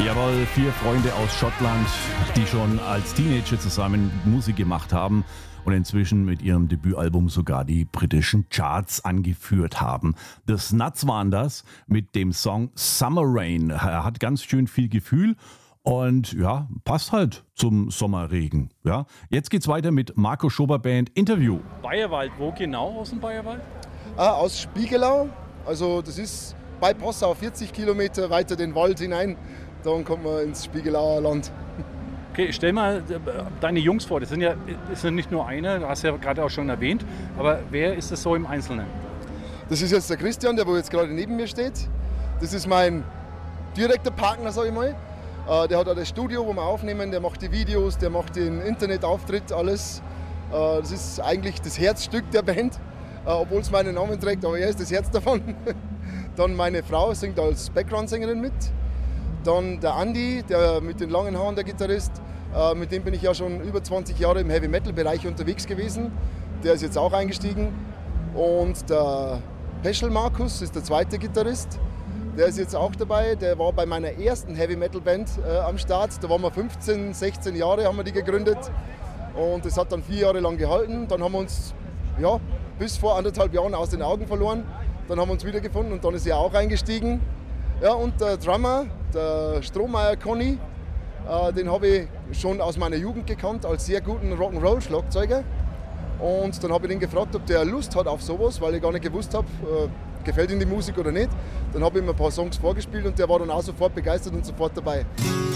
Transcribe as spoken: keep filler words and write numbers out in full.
Jawohl, vier Freunde aus Schottland, die schon als Teenager zusammen Musik gemacht haben und inzwischen mit ihrem Debütalbum sogar die britischen Charts angeführt haben. The Snuts waren das mit dem Song Summer Rain. Er hat ganz schön viel Gefühl und ja, passt halt zum Sommerregen. Ja, jetzt geht's weiter mit Marco Schober Band Interview. Bayerwald, wo genau aus dem Bayerwald? Ah, aus Spiegelau, also das ist bei Passau, vierzig Kilometer weiter den Wald hinein. Dann kommt man ins Spiegelauer Land. Okay, stell mal deine Jungs vor. Das sind ja das sind nicht nur einer, du hast ja gerade auch schon erwähnt. Aber wer ist das so im Einzelnen? Das ist jetzt der Christian, der wo jetzt gerade neben mir steht. Das ist mein direkter Partner, sag ich mal. Der hat auch das Studio, wo wir aufnehmen. Der macht die Videos, der macht den Internetauftritt, alles. Das ist eigentlich das Herzstück der Band, obwohl es meinen Namen trägt, aber er ist das Herz davon. Dann meine Frau singt als Background-Sängerin mit. Dann der Andi, der mit den langen Haaren, der Gitarrist, äh, mit dem bin ich ja schon über zwanzig Jahre im Heavy-Metal-Bereich unterwegs gewesen. Der ist jetzt auch eingestiegen. Und der Peschel Markus ist der zweite Gitarrist. Der ist jetzt auch dabei. Der war bei meiner ersten Heavy-Metal-Band äh, am Start. Da waren wir fünfzehn, sechzehn Jahre, haben wir die gegründet. Und das hat dann vier Jahre lang gehalten. Dann haben wir uns ja, bis vor anderthalb Jahren aus den Augen verloren. Dann haben wir uns wiedergefunden und dann ist er auch eingestiegen. Ja, und der Drummer, der Strohmeier Conny, äh, den habe ich schon aus meiner Jugend gekannt als sehr guten Rock'n'Roll-Schlagzeuger. Und dann habe ich ihn gefragt, ob der Lust hat auf sowas, weil ich gar nicht gewusst habe, äh, gefällt ihm die Musik oder nicht. Dann habe ich ihm ein paar Songs vorgespielt und der war dann auch sofort begeistert und sofort dabei.